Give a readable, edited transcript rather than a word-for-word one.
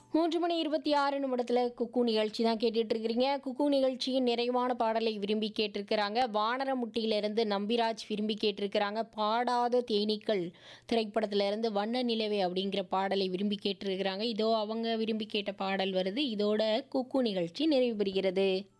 3 மணி 26 நிமிடத்தில் குக்கு நிகழ்ச்சி தான் கேட்டுட்டு இருக்கிறீங்க. குக்கு நிகழ்ச்சியின் நிறைவான பாடலை விரும்பி கேட்டிருக்கிறாங்க. வானரமுட்டியிலிருந்து நம்பிராஜ் விரும்பி கேட்டிருக்கிறாங்க. பாடாத தேனீக்கள் திரைப்படத்திலிருந்து வண்ண நிலவே அப்படிங்கிற பாடலை விரும்பி கேட்டிருக்கிறாங்க. இதோ அவங்க விரும்பி கேட்ட பாடல் வருது. இதோட குக்கு நிகழ்ச்சி நிறைவு பெறுகிறது.